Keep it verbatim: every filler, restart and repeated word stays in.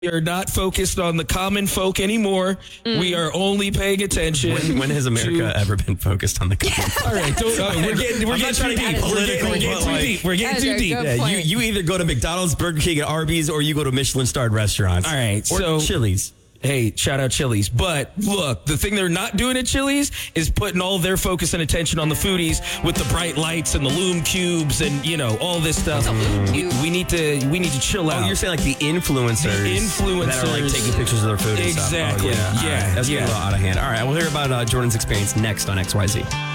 We are not focused on the common folk anymore. Mm. We are only paying attention. When, when has America to... ever been focused on the common folk? All right, don't, uh, we're getting, we're getting too deep. We're getting, we're getting too deep. We're getting too deep. Yeah, you, you either go to McDonald's, Burger King, and Arby's, or you go to Michelin-starred restaurants. All right, or so Chili's. Hey, shout out Chili's. But look, the thing they're not doing at Chili's is putting all their focus and attention on the foodies with the bright lights and the Lume cubes and, you know, all this stuff. We, we need to we need to chill out. Oh, you're saying like the influencers, the influencers that are like taking pictures of their food and exactly. stuff. Oh, yeah, yeah, right. That's yeah. getting a little out of hand. All right, we'll hear about uh, Jordan's experience next on X Y Z.